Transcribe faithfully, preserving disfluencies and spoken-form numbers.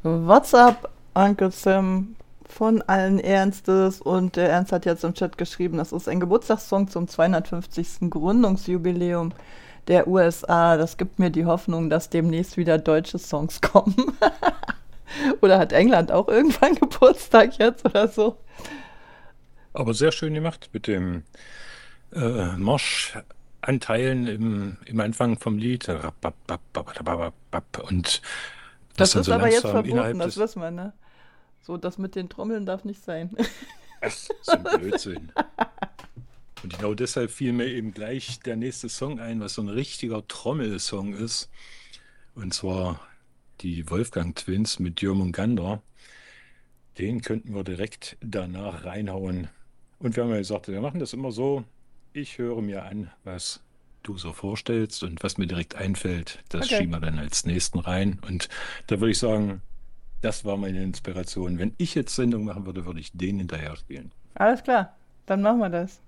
What's up, Uncle Sam? Von allen Ernstes. Und der Ernst hat jetzt im Chat geschrieben, das ist ein Geburtstagssong zum zweihundertfünfzigsten Gründungsjubiläum der U S A. Das gibt mir die Hoffnung, dass demnächst wieder deutsche Songs kommen. Oder hat England auch irgendwann Geburtstag jetzt oder so? Aber sehr schön gemacht mit dem äh, Marschanteilen im, im Anfang vom Lied. Und das Das dann ist so aber jetzt langsam verboten, innerhalb das des. wissen wir, ne? So, das mit den Trommeln darf nicht sein. Ach, so ein Blödsinn. Und genau deshalb fiel mir eben gleich der nächste Song ein, was so ein richtiger Trommelsong ist. Und zwar die Wolfgang Twins mit Jörmungandr. Den könnten wir direkt danach reinhauen. Und wir haben ja gesagt, wir machen das immer so. Ich höre mir an, was du so vorstellst und was mir direkt einfällt, das Okay, schieben wir dann als nächsten rein. Und da würde ich sagen, das war meine Inspiration. Wenn ich jetzt Sendung machen würde, würde ich den hinterher spielen. alles klar. Dann machen wir das.